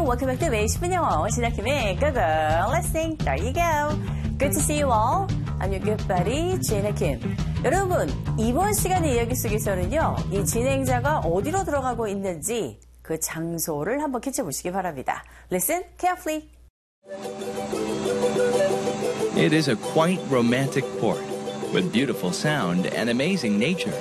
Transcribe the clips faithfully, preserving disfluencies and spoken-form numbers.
welcome back to 매일 십 분 영어 신학김의 Go Go Listening. There you go. Good to see you all. I'm your good buddy, Gina Kim. 여러분, 이번 시간의 이야기 속에서는요, 이 진행자가 어디로 들어가고 있는지 그 장소를 한번 캐쳐보시기 바랍니다. Listen carefully. It is a quite romantic port with beautiful sound and amazing nature.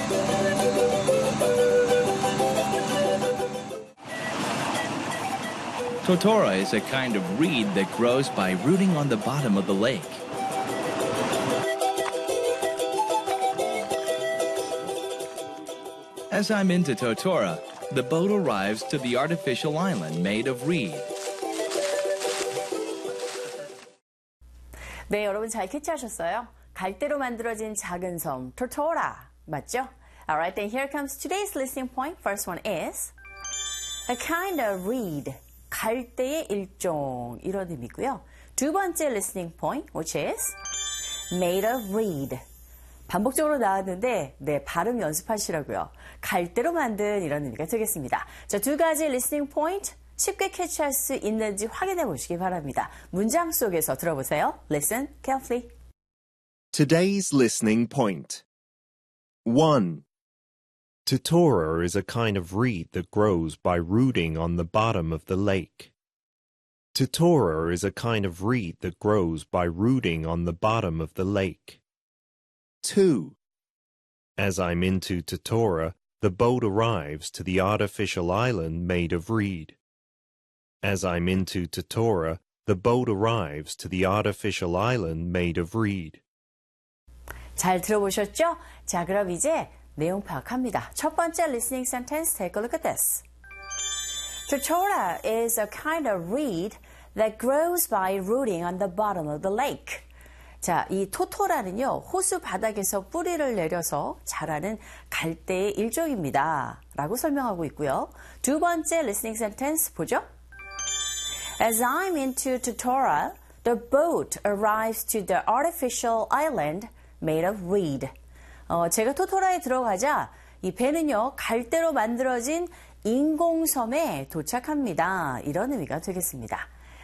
Totora is a kind of reed that grows by rooting on the bottom of the lake. As I'm into Totora, the boat arrives to the artificial island made of reed. 네, 여러분 잘 캐치하셨어요? 갈대로 만들어진 작은 섬, Totora. 맞죠? Alright, then here comes today's listening point. First one is a kind of reed. 갈대의 일종, 이런 의미고요. 두 번째 listening point, which is made of reed. 반복적으로 나왔는데 네, 발음 연습하시라고요. 갈대로 만든 이런 의미가 되겠습니다. 자, 두 가지 listening point 쉽게 캐치할 수 있는지 확인해 보시기 바랍니다. 문장 속에서 들어보세요. Listen carefully. Today's listening point. one. Totora is a kind of reed that grows by rooting on the bottom of the lake. Totora is a kind of reed that grows by rooting on the bottom of the lake. two. As I'm into Totora, the boat arrives to the artificial island made of reed. As I'm into Totora, the boat arrives to the artificial island made of reed. 잘 들어보셨죠? 자, 그럼 이제 내용 파악합니다. 첫 번째 listening sentence, take a look at this. Totora is a kind of reed that grows by rooting on the bottom of the lake. 자, 이 토토라는요, 호수 바닥에서 뿌리를 내려서 자라는 갈대의 일종입니다. 라고 설명하고 있고요. 두 번째 listening sentence 보죠. As I'm into Totora, the boat arrives to the artificial island made of reed. 어, 제가 토토라에 들어가자 이 배는요, 갈대로 만들어진 인공섬에 도착합니다. 이런 의미가 되겠습니다.